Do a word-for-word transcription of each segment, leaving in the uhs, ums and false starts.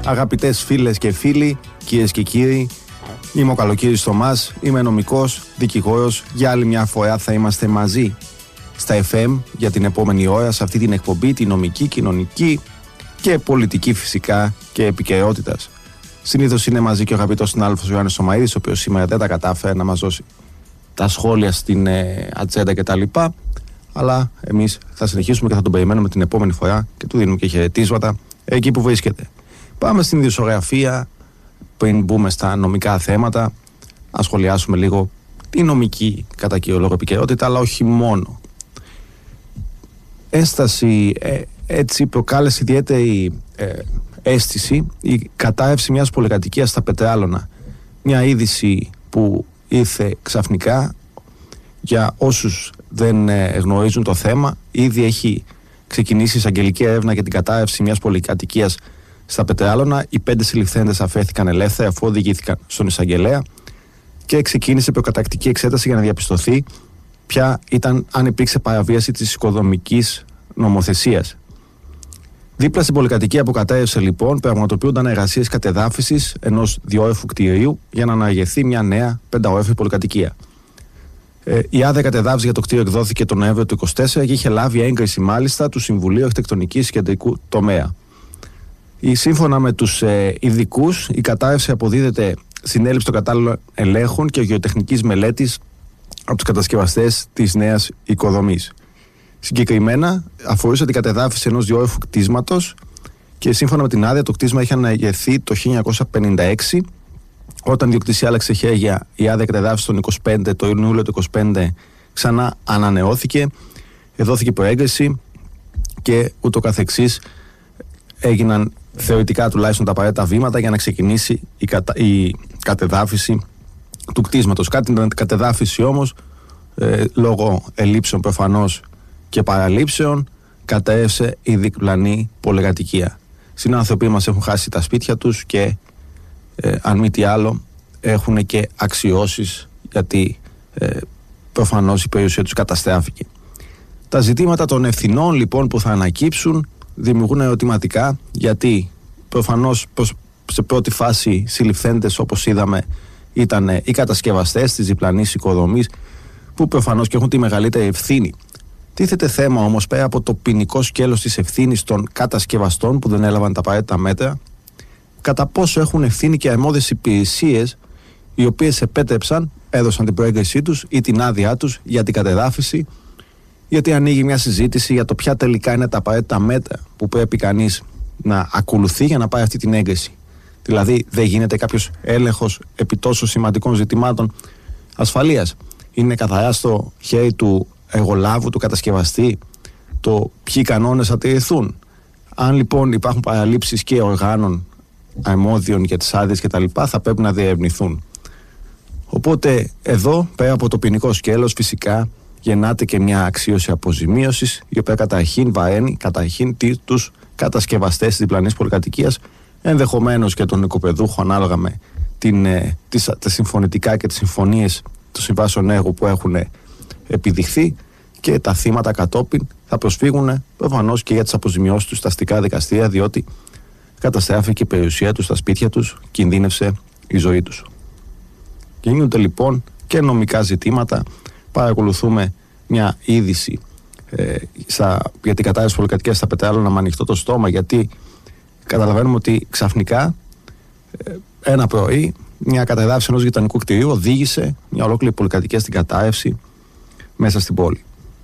Αγαπητές φίλες και φίλοι, κυρίες και κύριοι, είμαι ο Καλοκύρης Θωμάς, είμαι νομικός, δικηγόρος. Για άλλη μια φορά θα είμαστε μαζί στα εφ εμ για την επόμενη ώρα σε αυτή την εκπομπή, τη νομική, κοινωνική και πολιτική φυσικά και επικαιρότητας. Συνήθως είναι μαζί και ο αγαπητός συνάδελφος Ιωάννης Σωμαΐδης, ο οποίος σήμερα δεν τα κατάφερε να μας δώσει τα σχόλια στην ε, ατζέντα κτλ. Αλλά εμείς θα συνεχίσουμε και θα τον περιμένουμε την επόμενη φορά και του δίνουμε και χαιρετίσματα εκεί που βρίσκεται. Πάμε στην ειδησιογραφία πριν μπούμε στα νομικά θέματα, να σχολιάσουμε λίγο τη νομική κατά κύριο λόγο επικαιρότητα, αλλά όχι μόνο. Ένσταση ε, έτσι προκάλεσε ιδιαίτερη ε, αίσθηση η κατάρρευση μιας πολυκατοικίας στα Πετράλωνα. Μια είδηση που ήρθε ξαφνικά. Για όσους δεν ε, γνωρίζουν το θέμα, ήδη έχει ξεκινήσει εισαγγελική έρευνα για την κατάρρευση μιας πολυκατοικίας στα Πετράλωνα. Οι πέντε συλληφθέντες αφέθηκαν ελεύθερα αφού οδηγήθηκαν στον εισαγγελέα και ξεκίνησε προκαταρκτική εξέταση για να διαπιστωθεί ποια ήταν, αν υπήρξε παραβίαση της οικοδομικής νομοθεσίας. Δίπλα στην πολυκατοικία που κατέρευσε λοιπόν πραγματοποιούνταν εργασίες κατεδάφισης ενός διόρυφου κτηρίου για να αναγερθεί μια νέα πενταόρυφη πολυκατοικία. Ε, η άδεια κατεδάφισης για το κτίριο εκδόθηκε τον Νοέμβριο του είκοσι τέσσερα και είχε λάβει έγκριση μάλιστα του Συμβουλίου Αρχιτεκτονικής Κεντρικού Τομέα. Η, σύμφωνα με τους ε, ειδικούς, η κατάρρευση αποδίδεται στην έλλειψη των κατάλληλων ελέγχων και γεωτεχνικής μελέτης από τους κατασκευαστές της νέας οικοδομής. Συγκεκριμένα, αφορούσε την κατεδάφιση ενός διόρυφου κτίσματος και σύμφωνα με την άδεια, το κτίσμα είχε αναγερθεί το χίλια εννιακόσια πενήντα έξι. Όταν η διοκτησία άλλαξε χέρια, η άδεια κατεδάφιση τον είκοσι πέντε, το Ιούλιο του είκοσι πέντε ξανά ανανεώθηκε, δόθηκε προέγκριση και ούτω καθεξής. Έγιναν θεωρητικά τουλάχιστον τα απαραίτητα βήματα για να ξεκινήσει η, κατα... η κατεδάφιση του κτίσματος. Κάτι την κατεδάφιση όμως, ε, λόγω ελλείψεων προφανώς και παραλήψεων, κατέρευσε η διπλανή πολυκατοικία. Συνάνθρωποι μας έχουν χάσει τα σπίτια τους και ε, αν μη τι άλλο έχουν και αξιώσεις, γιατί ε, προφανώς η περιουσία τους καταστράφηκε. Τα ζητήματα των ευθυνών λοιπόν που θα ανακύψουν δημιουργούν ερωτηματικά, γιατί προφανώς σε πρώτη φάση συλληφθέντες, όπως είδαμε, ήταν οι κατασκευαστές της διπλανής οικοδομής που προφανώς και έχουν τη μεγαλύτερη ευθύνη. Τίθεται θέμα όμως πέρα από το ποινικό σκέλος της ευθύνης των κατασκευαστών που δεν έλαβαν τα απαραίτητα μέτρα, κατά πόσο έχουν ευθύνη και αρμόδιες υπηρεσίες οι οποίες επέτρεψαν, έδωσαν την προέγκρισή τους ή την άδειά τους για την κατεδάφιση, γιατί ανοίγει μια συζήτηση για το ποια τελικά είναι τα απαραίτητα μέτρα που πρέπει κανείς να ακολουθεί για να πάρει αυτή την έγκριση. Δηλαδή, δεν γίνεται κάποιος έλεγχος επί τόσο σημαντικών ζητημάτων ασφαλείας. Είναι καθαρά στο χέρι του εργολάβου, του κατασκευαστή, το ποιοι κανόνες θα τηρηθούν. Αν λοιπόν υπάρχουν παραλήψεις και οργάνων αρμόδιων για τις άδειες κτλ., θα πρέπει να διερευνηθούν. Οπότε, εδώ, πέρα από το ποινικό σκέλος, φυσικά γεννάται και μια αξίωση αποζημίωσης, η οποία καταρχήν βαραίνει καταρχήν τους κατασκευαστές της διπλανής πολυκατοικίας, ενδεχομένως και τον οικοπεδούχο, ανάλογα με την, ε, τις, τα συμφωνητικά και τις συμφωνίες των συμβάσεων έργου που έχουν επιδειχθεί, και τα θύματα κατόπιν θα προσφύγουν προφανώς και για τις αποζημιώσεις τους στα αστικά δικαστήρια, διότι καταστράφηκε η περιουσία τους, τα σπίτια τους, κινδύνευσε η ζωή τους. Και γίνονται λοιπόν και νομικά ζητήματα. Παρακολουθούμε μια είδηση ε, στα, για την κατάρρευση πολυκατοικίας στα Πετράλωνα με ανοιχτό το στόμα, γιατί καταλαβαίνουμε ότι ξαφνικά ε, ένα πρωί μια κατεδάφιση ενός γειτονικού κτηρίου οδήγησε μια ολόκληρη πολυκατοικία στην κατάρρευση μέσα στην πόλη.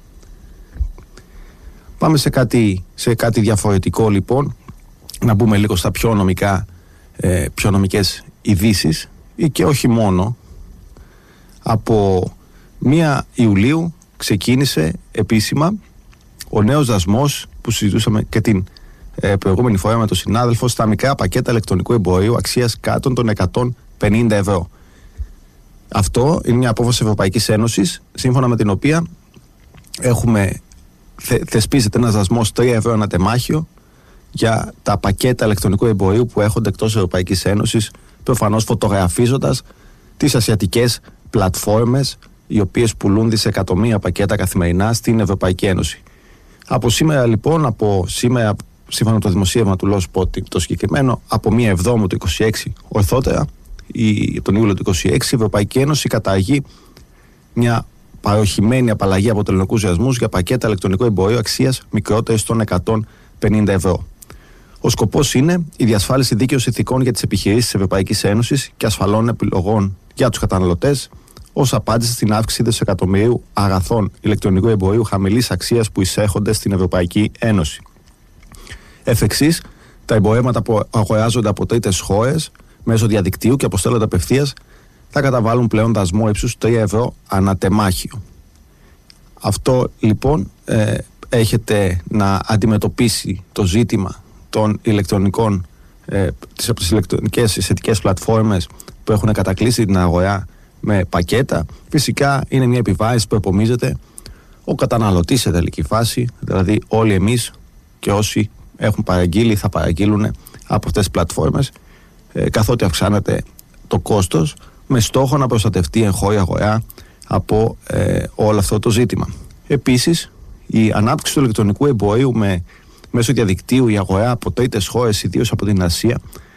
Πάμε σε κάτι, σε κάτι διαφορετικό λοιπόν, να μπούμε λίγο στα πιο νομικά, ε, πιο νομικές ειδήσεις, ή και όχι μόνο. Από πρώτη Ιουλίου ξεκίνησε επίσημα ο νέος δασμός που συζητούσαμε και την ε, προηγούμενη φορά με τον συνάδελφο στα μικρά πακέτα ηλεκτρονικού εμπορίου αξίας κάτω των εκατόν πενήντα ευρώ. Αυτό είναι μια απόφαση Ευρωπαϊκής Ένωσης, σύμφωνα με την οποία έχουμε, θε, θεσπίζεται ένας δασμός τρία ευρώ ένα τεμάχιο για τα πακέτα ηλεκτρονικού εμπορίου που έχονται εκτός Ευρωπαϊκής Ένωσης, προφανώς φωτογραφίζοντας τις ασιατικές πλατφόρμες οι οποίες πουλούν δισεκατομμύρια πακέτα καθημερινά στην Ευρωπαϊκή Ένωση. Από σήμερα λοιπόν, από σήμερα σύμφωνα με το δημοσίευμα του Λοσπότη το συγκεκριμένο, από μία εβδόμου του είκοσι έξι ορθότερα, η, τον Ιούλιο του είκοσι έξι, η Ευρωπαϊκή Ένωση καταργεί μια παροχημένη απαλλαγή από τελωνικούς δασμούς για πακέτα ηλεκτρονικού εμπορίου αξίας μικρότερης των εκατόν πενήντα ευρώ. Ο σκοπός είναι η διασφάλιση δίκαιων ηθικών για τις επιχειρήσεις της Ευρωπαϊκής Ένωσης και ασφαλών επιλογών για τους καταναλωτές, ως απάντηση στην αύξηση δισεκατομμυρίου αγαθών ηλεκτρονικού εμπορίου χαμηλής αξίας που εισέρχονται στην Ευρωπαϊκή Ένωση. Εφ' εξής, τα εμπορεύματα που αγοράζονται από τρίτες χώρες μέσω διαδικτύου και αποστέλλονται απευθείας θα καταβάλουν πλέον δασμό ύψους τρία ευρώ ανά τεμάχιο. Αυτό λοιπόν ε, έχετε να αντιμετωπίσει το ζήτημα των ηλεκτρονικών, ε, τις, τις ηλεκτρονικές εισιτικές πλατφόρμες που έχουν κατακλείσει την αγορά με πακέτα. Φυσικά είναι μια επιβάρυνση που επομίζεται ο καταναλωτής σε τελική φάση, δηλαδή όλοι εμείς και όσοι έχουν παραγγείλει θα παραγγείλουν από αυτές τις πλατφόρμες, ε, καθότι αυξάνεται το κόστος, με στόχο να προστατευτεί η εγχώρια αγορά από ε, όλο αυτό το ζήτημα. Επίσης, η ανάπτυξη του ηλεκτρονικού εμπορίου με, μέσω διαδικτύου, η αγορά από τρίτες χώρες, ιδίως από την Ασία,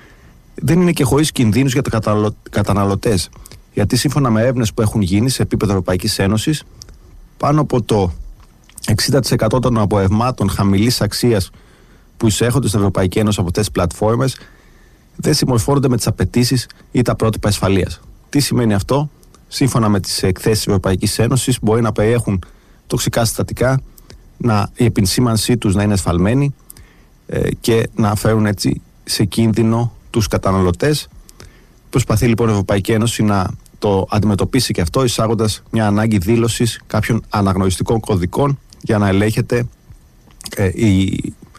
δεν είναι και χωρίς κινδύνους για τους καταναλω, καταναλωτές. Γιατί σύμφωνα με έρευνες που έχουν γίνει σε επίπεδο Ευρωπαϊκής Ένωσης, πάνω από το εξήντα τοις εκατό των εμπορευμάτων χαμηλής αξίας που εισέρχονται στην Ευρωπαϊκή Ένωση από αυτές τις πλατφόρμες δεν συμμορφώνονται με τις απαιτήσεις ή τα πρότυπα ασφαλείας. Τι σημαίνει αυτό? Σύμφωνα με τις εκθέσεις της Ευρωπαϊκής Ένωσης, μπορεί να περιέχουν τοξικά συστατικά, να, η επισήμανσή τους να είναι ασφαλμένη ε, και να φέρουν έτσι σε κίνδυνο τους καταναλωτές. Προσπαθεί λοιπόν η Ευρωπαϊκή Ένωση να το αντιμετωπίσει και αυτό, εισάγοντας μια ανάγκη δήλωσης κάποιων αναγνωριστικών κωδικών για να ελέγχεται, ε, η,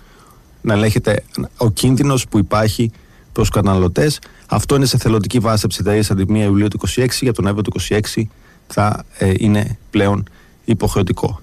να ελέγχεται ο κίνδυνος που υπάρχει προς τους καταναλωτές. Αυτό είναι σε θελοντική βάση από τις εταιρείες από τη πρώτη Ιουλίου του είκοσι έξι, για τον Νοέμβριο του είκοσι έξι θα ε, είναι πλέον υποχρεωτικό.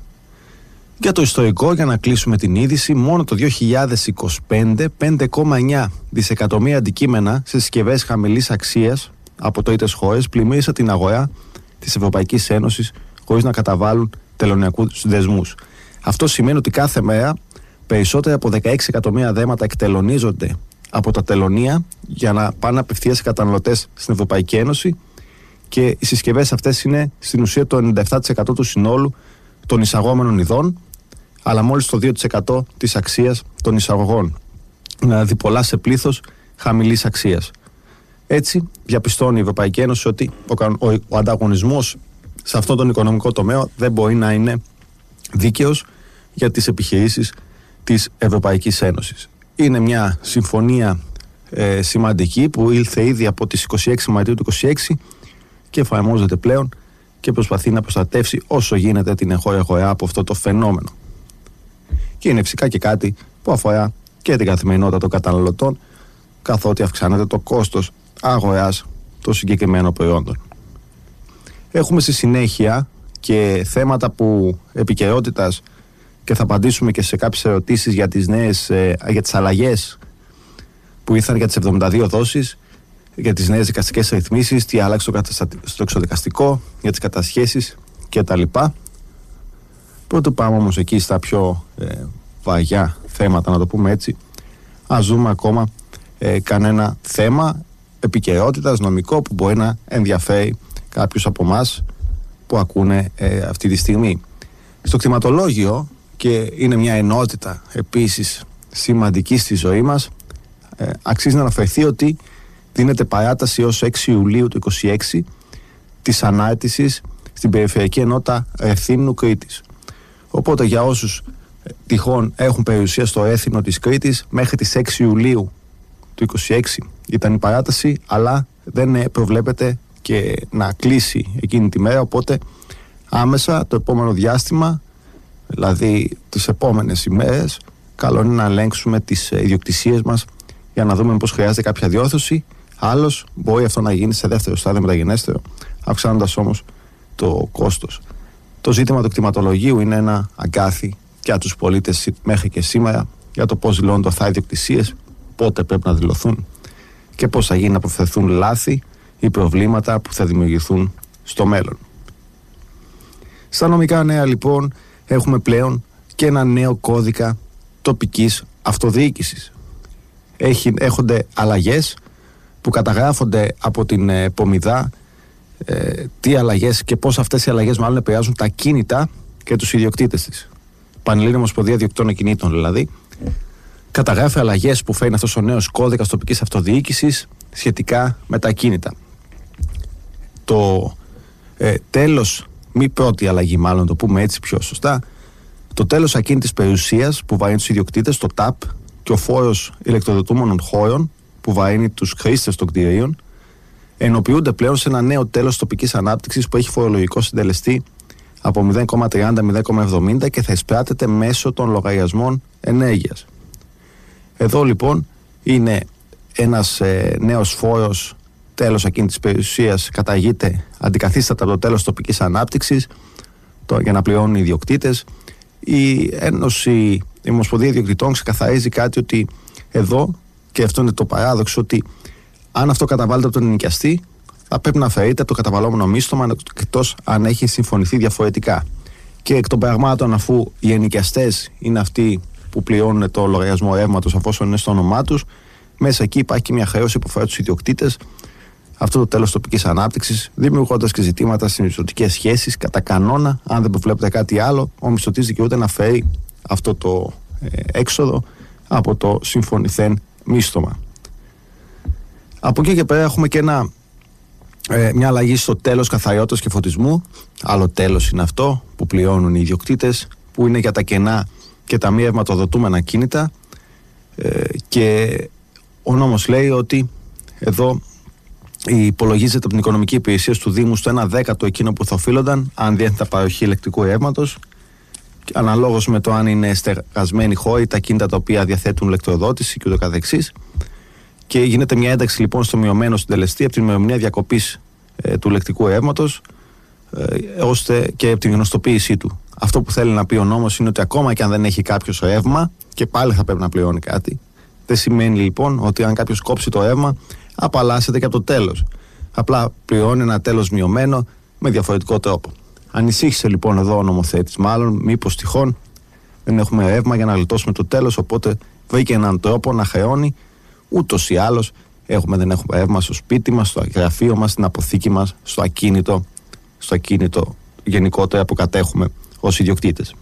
Για το ιστορικό, για να κλείσουμε την είδηση, μόνο το δύο χιλιάδες είκοσι πέντε πέντε κόμμα εννιά δισεκατομμύρια αντικείμενα σε συσκευές χαμηλής αξίας από τρίτες χώρες πλημμύρισαν την αγορά της Ευρωπαϊκής Ένωσης χωρίς να καταβάλουν τελωνιακούς δεσμούς. Αυτό σημαίνει ότι κάθε μέρα περισσότερα από δεκαέξι εκατομμύρια δέματα εκτελωνίζονται από τα τελωνία για να πάνε απευθείας σε καταναλωτές στην Ευρωπαϊκή Ένωση, και οι συσκευές αυτές είναι στην ουσία το ενενήντα επτά τοις εκατό του συνόλου των εισαγόμενων ειδών, αλλά μόλις το δύο τοις εκατό της αξίας των εισαγωγών, δηλαδή πολλά σε πλήθος χαμηλής αξίας. Έτσι διαπιστώνει η Ευρωπαϊκή Ένωση ότι ο, ο, ο ανταγωνισμός σε αυτόν τον οικονομικό τομέα δεν μπορεί να είναι δίκαιος για τις επιχειρήσεις της Ευρωπαϊκής Ένωσης. Είναι μια συμφωνία ε, σημαντική που ήλθε ήδη από τις είκοσι έξι Μαρτίου του είκοσι έξι και εφαρμόζεται πλέον και προσπαθεί να προστατεύσει όσο γίνεται την εγχώρια αγορά από αυτό το φαινόμενο. Και είναι φυσικά και κάτι που αφορά και την καθημερινότητα των καταναλωτών, καθότι αυξάνεται το κόστος αγοράς των συγκεκριμένων προϊόντων. Έχουμε στη συνέχεια και θέματα που επικαιρότητας, και θα απαντήσουμε και σε κάποιες ερωτήσεις για τις νέες, για τις αλλαγές που ήρθαν για τις εβδομήντα δύο δόσεις, για τις νέες δικαστικές ρυθμίσεις, τι άλλαξε στο εξωδικαστικό, για τις κατασχέσεις κτλ. Πρώτο πάμε όμως εκεί στα πιο ε, βαριά θέματα, να το πούμε έτσι. Ας δούμε ακόμα ε, κανένα θέμα επικαιρότητας νομικό που μπορεί να ενδιαφέρει κάποιους από εμάς που ακούνε ε, αυτή τη στιγμή. Στο κτηματολόγιο, και είναι μια ενότητα επίσης σημαντική στη ζωή μας, ε, αξίζει να αναφερθεί ότι δίνεται παράταση ως έξι Ιουλίου του είκοσι έξι της ανάρτησης στην Περιφερειακή Ενότητα Ρεθύμνου Κρήτης. Οπότε για όσους ε, τυχόν έχουν περιουσία στο Ρέθυμνο της Κρήτης, μέχρι τις έξι Ιουλίου του είκοσι έξι ήταν η παράταση, αλλά δεν ε, προβλέπεται και να κλείσει εκείνη τη μέρα, οπότε άμεσα το επόμενο διάστημα, δηλαδή τις επόμενες ημέρες, καλό είναι να ελέγξουμε τις ιδιοκτησίες μας για να δούμε πώς χρειάζεται κάποια διόρθωση. Άλλος μπορεί αυτό να γίνει σε δεύτερο στάδιο μεταγενέστερο, αυξάνοντας όμως το κόστος. Το ζήτημα του κτηματολογίου είναι ένα αγκάθι για τους πολίτες μέχρι και σήμερα, για το πώς δηλώνουν ορθά ιδιοκτησίες, πότε πρέπει να δηλωθούν και πώς θα γίνει να αποφευθούν λάθη ή προβλήματα που θα δημιουργηθούν στο μέλλον. Στα νομικά νέα λοιπόν έχουμε πλέον και ένα νέο κώδικα τοπικής αυτοδιοίκησης. Έχει, έχονται αλλαγές που καταγράφονται από την ε, Πομιδά, ε, τι αλλαγές και πώς αυτές οι αλλαγές μάλλον επηρεάζουν τα κίνητα και τους ιδιοκτήτες της. Πανελλήνια Ομοσπονδία Ιδιοκτήτων Ακινήτων δηλαδή καταγράφει αλλαγές που φέρνει αυτός ο νέος κώδικας τοπικής αυτοδιοίκησης σχετικά με τα ακίνητα. Το ε, τέλος, μη πρώτη αλλαγή μάλλον, το πούμε έτσι πιο σωστά, το τέλος ακίνητης περιουσίας που βαρύνει τους ιδιοκτήτες, το ΤΑΠ, και ο φόρος ηλεκτροδοτούμενων χώρων που βαρύνει τους χρήστες των κτηρίων, ενοποιούνται πλέον σε ένα νέο τέλος τοπικής ανάπτυξης που έχει φορολογικό συντελεστή από μηδέν κόμμα τριάντα με μηδέν κόμμα εβδομήντα και θα εισπράττεται μέσω των λογαριασμών ενέργειας. Εδώ λοιπόν είναι ένας ε, νέος φόρος, τέλος ακίνητης περιουσίας, καταργείται, αντικαθίσταται από το τέλος τοπικής ανάπτυξης το, για να πληρώνουν οι ιδιοκτήτες. Η Ένωση, η Ομοσπονδία Ιδιοκτητών ξεκαθαρίζει κάτι, ότι εδώ, και αυτό είναι το παράδοξο, ότι αν αυτό καταβάλλεται από τον ενοικιαστή, θα πρέπει να αφαιρείται από το καταβαλλόμενο μίσθωμα, εκτός αν έχει συμφωνηθεί διαφορετικά. Και εκ των πραγμάτων, αφού οι ενοικιαστές είναι αυτοί που πληρώνουν το λογαριασμό ρεύματος, αφόσον είναι στο όνομά τους, μέσα εκεί υπάρχει και μια χρέωση που αφορά τους ιδιοκτήτες, αυτό το τέλος τοπικής ανάπτυξης, δημιουργώντας και ζητήματα στις μισθωτικές σχέσεις. Κατά κανόνα, αν δεν προβλέπεται κάτι άλλο, ο μισθωτής δικαιούται να φέρει αυτό το ε, έξοδο από το συμφωνηθέν μίσθωμα. Από εκεί και πέρα έχουμε και ένα, ε, μια αλλαγή στο τέλος καθαριότητας και φωτισμού. Άλλο τέλος είναι αυτό που πληρώνουν οι ιδιοκτήτες, που είναι για τα κενά και τα μη ρευματοδοτούμενα ακίνητα, ε, και ο νόμος λέει ότι εδώ υπολογίζεται από την οικονομική υπηρεσία του Δήμου στο ένα δέκατο εκείνο που θα οφείλονταν αν διέθετα παροχή ηλεκτρικού ρεύματος, αναλόγως με το αν είναι στεγασμένοι χώροι, τα ακίνητα τα οποία διαθέτουν ηλεκτροδότηση και ούτω καθεξής. Και γίνεται μια ένταξη λοιπόν στο μειωμένο συντελεστή από την ημερομηνία διακοπής ε, του ηλεκτρικού ρεύματος, ε, ώστε και από την γνωστοποίησή του. Αυτό που θέλει να πει ο νόμος είναι ότι ακόμα και αν δεν έχει κάποιος ρεύμα, και πάλι θα πρέπει να πληρώνει κάτι. Δεν σημαίνει λοιπόν ότι αν κάποιος κόψει το ρεύμα, απαλλάσσεται και από το τέλος. Απλά πληρώνει ένα τέλος μειωμένο με διαφορετικό τρόπο. Ανησύχησε λοιπόν εδώ ο νομοθέτης, μάλλον μήπως τυχόν δεν έχουμε ρεύμα για να γλιτώσουμε το τέλος, οπότε βρήκε έναν τρόπο να χρεώνει. Ούτως ή άλλως έχουμε, δεν έχουμε ρεύμα στο σπίτι μας, στο γραφείο μας, στην αποθήκη μας, στο ακίνητο, στο ακίνητο γενικότερα που κατέχουμε ως ιδιοκτήτες.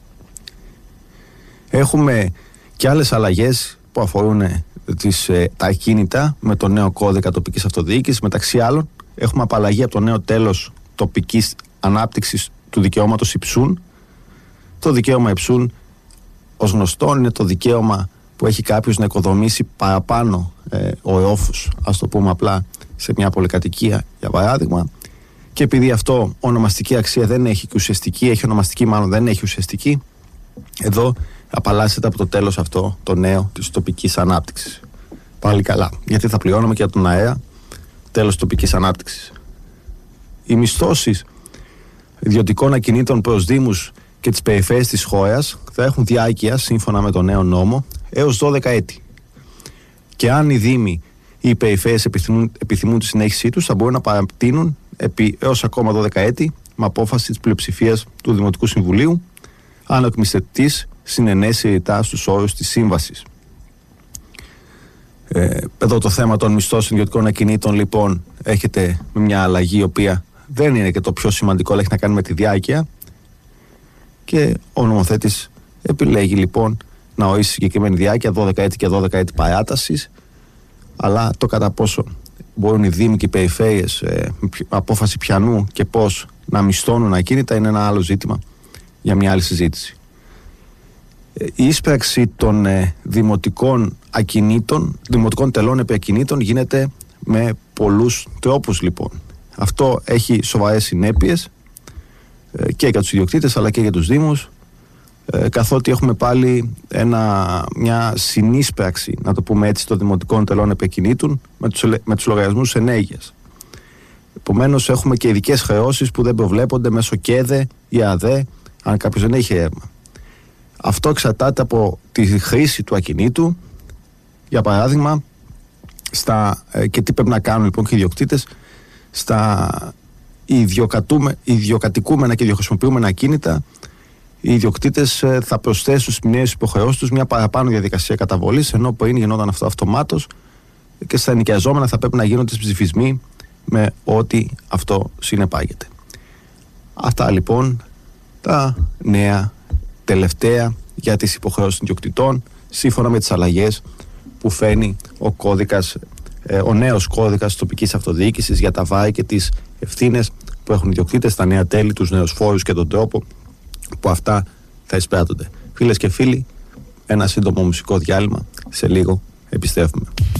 Έχουμε και άλλες αλλαγές που αφορούν τις, ε, τα ακίνητα με το νέο κώδικα τοπικής αυτοδιοίκησης. Μεταξύ άλλων έχουμε απαλλαγή από το νέο τέλος τοπικής ανάπτυξης του δικαιώματος υψούν. Το δικαίωμα υψούν, ως γνωστόν, είναι το δικαίωμα που έχει κάποιος να οικοδομήσει παραπάνω ε, ορόφους, ας το πούμε απλά, σε μια πολυκατοικία για παράδειγμα, και επειδή αυτό ονομαστική αξία δεν έχει και ουσιαστική, έχει ονομαστική μάλλον δεν έχει ουσιαστική, εδώ απαλλάσσεται από το τέλος αυτό το νέο της τοπικής ανάπτυξης. Πάλι καλά, γιατί θα πληρώνουμε και από τον αέρα τέλος τοπικής ανάπτυξης. Οι μισθώσεις ιδιωτικών ακινήτων προς δήμους και τις περιφέρειες της χώρας θα έχουν διάρκεια, σύμφωνα με το νέο νόμο, έως δώδεκα έτη. Και αν οι δήμοι ή οι περιφέρειες επιθυμούν, επιθυμούν τη συνέχισή τους, θα μπορούν να παρατείνουν επί έως ακόμα δώδεκα έτη με απόφαση της πλειοψηφίας του Δημοτικού Συμβουλίου, αν ο εκμισθευτής συνενέσει ρητά στους όρους της σύμβασης. Ε, εδώ το θέμα των μισθών ιδιωτικών ακινήτων λοιπόν έχετε με μια αλλαγή, η οποία δεν είναι και το πιο σημαντικό, αλλά έχει να κάνει με τη διάρκεια, και ο νομοθέτης επιλέγει λοιπόν να ορίσει συγκεκριμένη διάρκεια, δώδεκα έτη και δώδεκα έτη παράτασης, αλλά το κατά πόσο μπορούν οι δήμοι και οι περιφέρειες ε, με απόφαση πιανού και πώς να μισθώνουν ακίνητα είναι ένα άλλο ζήτημα για μια άλλη συζήτηση. Η ίσπραξη των ε, δημοτικών ακινήτων, δημοτικών τελών επί ακινήτων γίνεται με πολλούς τρόπους λοιπόν. Αυτό έχει σοβαρές συνέπειες ε, και για τους ιδιοκτήτες αλλά και για τους δήμους, ε, καθότι έχουμε πάλι ένα, μια συνίσπραξη, να το πούμε έτσι, των δημοτικών τελών επί ακινήτων με τους, με τους λογαριασμούς ενέργειας. Επομένως έχουμε και ειδικές χρεώσεις που δεν προβλέπονται μέσω ΚΕΔΕ ή ΑΔΕ αν κάποιος δεν έχει ρεύμα. Αυτό εξαρτάται από τη χρήση του ακινήτου, για παράδειγμα, στα, ε, και τι πρέπει να κάνουν λοιπόν και οι ιδιοκτήτες στα ιδιοκατικούμενα και ιδιοχρησιμοποιούμενα ακίνητα. οι ιδιοκτήτες θα προσθέσουν στις μηνιαίες υποχρεώσεις τους μια παραπάνω διαδικασία καταβολής, ενώ πριν γινόταν αυτό αυτομάτως και στα ενοικιαζόμενα θα πρέπει να γίνονται ψηφισμοί με ό,τι αυτό συνεπάγεται. Αυτά λοιπόν τα νέα τελευταία για τις υποχρεώσεις των ιδιοκτητών, σύμφωνα με τις αλλαγές που φέρνει ο κώδικας, ο νέος κώδικας τοπικής αυτοδιοίκησης για τα βάρη και τις ευθύνες που έχουν οι ιδιοκτήτες, τα νέα τέλη, τους νέους φόρους και τον τρόπο που αυτά θα εισπράττονται. Φίλες και φίλοι, ένα σύντομο μουσικό διάλειμμα, σε λίγο επιστρέφουμε.